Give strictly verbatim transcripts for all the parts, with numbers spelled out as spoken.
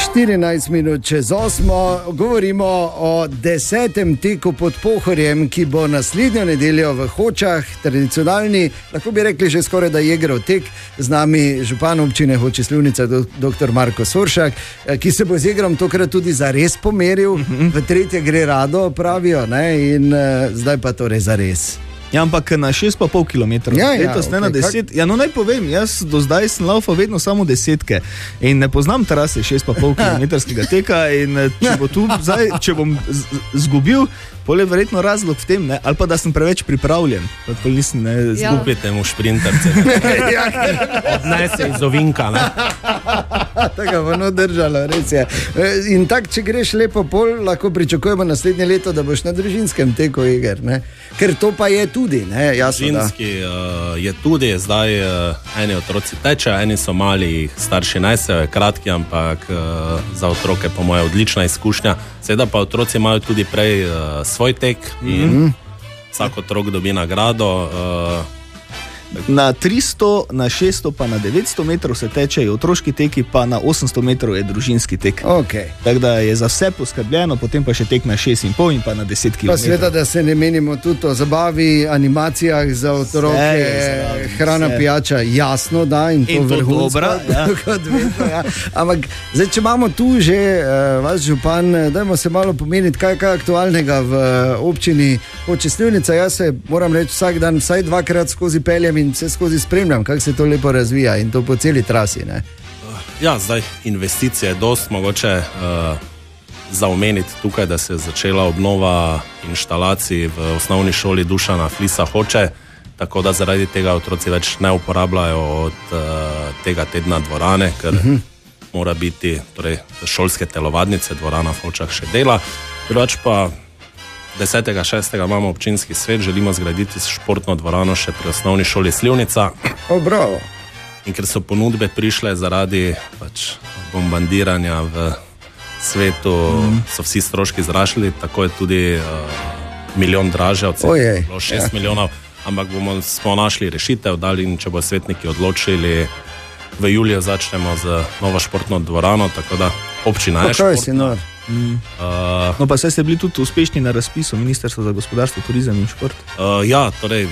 štirinajst minut čez osmo, govorimo o desetem teku pod Pohorjem, ki bo naslednjo nedeljo v Hočah, tradicionalni, lahko bi rekli že skoraj da Jegerov tek, z nami župan občine Hoče - Slivnica, doktor Marko Soršak, ki se bo z Jegerom tokrat tudi zares pomeril, mm-hmm. v tretje gre rado, pravijo, ne? In uh, zdaj pa torej zares. Ja, ampak na šest pa pol kilometrov, ja, ja, letos okay, ne na deset. Kak... Ja, no naj povem, jaz do zdaj sem laufal vedno samo desetke in ne poznam trase šest pa pol kilometrskega teka in če, bo tu, zdaj, če bom zgubil, pol je verjetno razlog v tem, ne? Ali pa da sem preveč pripravljen. Nisem, ne, Zgubite mu šprinterce. Odnese iz ovinka. Ne? Tako bo no držalo, res je. In tak, če greš lepo pol, lahko pričakujemo naslednje leto, da boš na družinskem teku Jeger, ne? Ker to pa je tudi, ne, jasno, družinski uh, je tudi, zdaj uh, eni otroci tečejo, eni so mali, starši nesejo, je kratki, ampak uh, za otroke po moje odlična izkušnja. Seveda pa otroci imajo tudi prej uh, svoj tek in mm-hmm. vsak otrok dobi nagrado. Uh, Na tristo, na šeststo pa na devetsto metrov se tečejo otroški teki, pa na osemsto metrov je družinski tek. Okay. Tako da je za vse poskrbljeno, potem pa še tek na šest in pol in pa na deset kilometrov. Pa sveda, da se ne menimo tudi o zabavi, animacijah za otroke, vse, hrana, vse. Pijača, jasno, da, in to, in to vrhunsko. Ja. Vedno, ja. Ampak zdaj, če imamo tu že uh, vaš župan, dajmo se malo pomeniti, kaj je aktualnega v občini Hoče - Slivnica. Jaz se moram reči vsak dan, vsaj dvakrat skozi peljem in vse skozi spremljam, kako se to lepo razvija in to po celi trasi, ne? Ja, zdaj investicije je dost mogoče uh, zaomeniti tukaj, da se je začela obnova inštalacij v osnovni šoli Dušana Flisa Hoče, tako da zaradi tega otroci več ne uporabljajo od uh, tega tedna dvorane, ker uh-huh. mora biti, torej šolske telovadnice, dvorana v Hočah še dela, drugač pa desetega šestega imamo občinski svet, želimo zgraditi športno dvorano še pri osnovni šoli Slivnica. O, bravo. In ker so ponudbe prišle zaradi pač bombardiranja v svetu, mm. so vsi stroški zrašli, tako je tudi uh, milijon draže, od Ojej, šest ja. milijonov, ampak bomo, smo našli rešitev, dali, in če bo svetniki odločili, v juliju začnemo z novo športno dvorano, tako da občina je športna. Mm. Uh, no, pa saj ste bili tudi uspešni na razpisu Ministrstva za gospodarstvo, turizem in šport. Uh, ja, torej,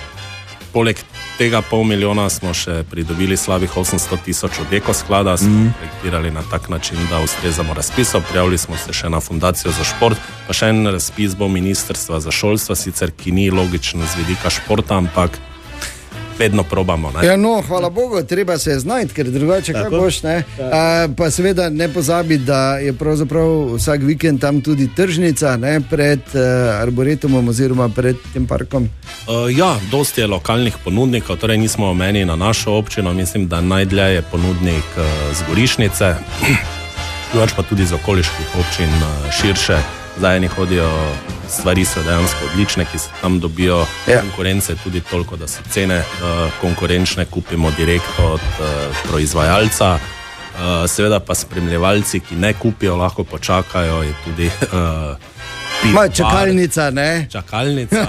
poleg tega pol milijona smo še pridobili slabih osemsto tisoč od ekosklada, smo mm. projektirali na tak način, da ustrezamo razpisov, prijavili smo se še na fundacijo za šport, pa še en razpis bo Ministrstva za šolstvo, sicer ki ni logično z vidika športa, ampak vedno probamo. Ne? Ja, no, hvala Bogu, treba se znajti, ker drugače kaj boš, ne? A, pa seveda ne pozabi, da je pravzaprav vsak vikend tam tudi tržnica, ne, pred uh, Arboretumom oziroma pred tem parkom. Uh, ja, dosti je lokalnih ponudnikov, torej nismo omeni na našo občino, mislim, da najdlje je ponudnik uh, z Gorišnice, drugač pa tudi z okoliških občin uh, širše. Zdaj eni hodijo, stvari so dejansko odlične, ki se tam dobijo ja. konkurence tudi toliko, da se cene uh, konkurenčne kupimo direkt od uh, proizvajalca. Uh, seveda pa spremljevalci, ki ne kupijo, lahko počakajo, je tudi uh, Ma, čakalnica, ne? Čakalnica,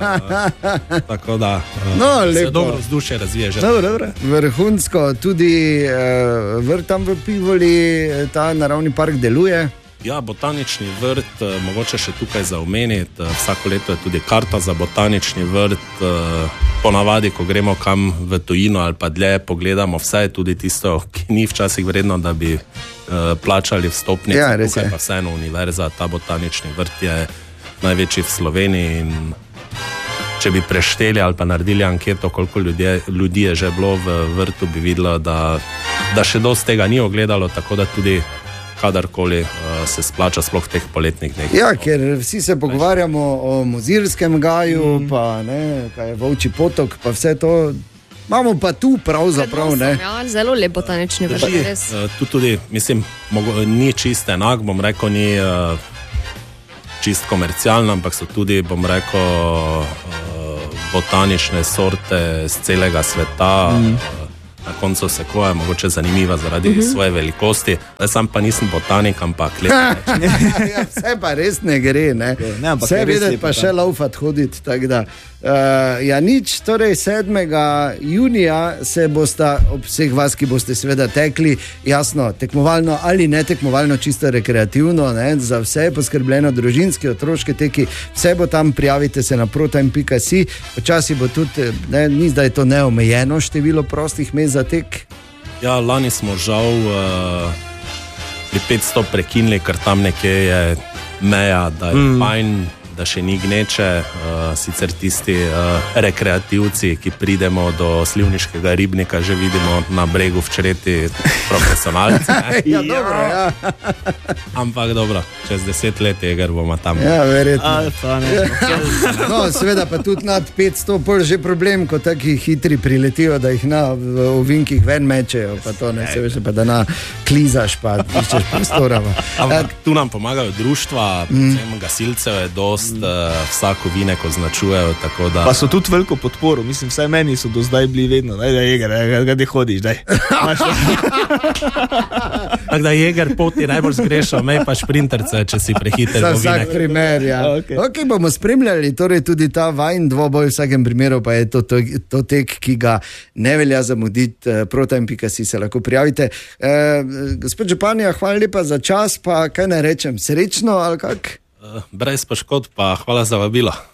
uh, tako da uh, no, se dobro vzdušje razvije že. Dobro, dobro. Vrhunsko, tudi uh, vrt tam v Pivoli, ta naravni park deluje. Ja, botanični vrt, mogoče še tukaj za omeniti, vsako leto je tudi karta za botanični vrt, ponavadi, ko gremo kam v tujino ali pa dlje, pogledamo vse, tudi tisto, ki ni včasih vredno, da bi plačali vstopnice, ja, tukaj pa vseeno univerza, ta botanični vrt je največji v Sloveniji in če bi prešteli ali pa naredili anketo, koliko ljudje, ljudi je že bilo v vrtu, bi videlo, da, da še dosti tega ni ogledalo, tako da tudi kadarkoli uh, se splača sploh v teh poletnih dneh. Ja, ker vsi se pogovarjamo o Mozirskem gaju, mm. pa ne, kaj je Volčji potok, pa vse to. Imamo pa tu pravzaprav, ne. Ja, zelo lep botanični vrt, res. Uh, tu tudi, mislim, mogo, ni čist enak, bom rekel, ni uh, čist komercialno, ampak so tudi, bom rekel, uh, botanične sorte z celega sveta, mm. uh, na koncu sekoja, mogoče zanimiva zaradi uh-huh. svoje velikosti. Zdaj sam pa nisem botanik, ampak lepo. Ja, vse pa res ne gre, ne. ne vse vedeti pa še laufat hoditi, tako da ja, nič, torej sedmega junija se bosta ob vseh vas, ki boste seveda tekli, jasno, tekmovalno ali ne tekmovalno, čisto rekreativno, ne, za vse je poskrbljeno, družinski, otroške teki, vse bo tam, prijavite se na protime pika si, počasi bo tudi, ne, ni zdaj to neomejeno število prostih mest za tek. Ja, lani smo žal uh, pri petsto prekinili, ker tam nekje je meja, da je mm. fajn, da še ni gneče, uh, sicer tisti uh, rekreativci, ki pridemo do slivniškega ribnika, že vidimo na bregu v čreti profesionalce. ja, dobro, ja. Ampak dobro, čez deset let je, ker bomo tam. Ja, verjetno. Alfa, ne. No, seveda pa tudi nad petsto, pol že problem, ko taki hitri priletijo, da jih na v ovinkih ven mečejo, pa to ne, se veš, pa da na klizaš, pa iščeš prostora. Ampak tu nam pomagajo društva, predvsem gasilcev je dost, vsako vinek označujejo, tako da... Pa so tudi veliko podporo, mislim, vsaj meni so do zdaj bili vedno, daj, da Jeger, gdje hodiš, daj. Tako da Jeger poti najbolj zgrešal, me pa šprinterce, če si prehiter Za v vsak vinek. primer, ja. Okay. Ok, bomo spremljali, torej tudi ta vajn dvoboj, v vsakem primeru pa je to, to, to tek, ki ga ne velja zamuditi, protime pika si se lahko prijavite. Eh, gospod Županja, hvala lepa za čas, pa kaj naj rečem, srečno ali kak? Brez poškodb, pa hvala za vabilo.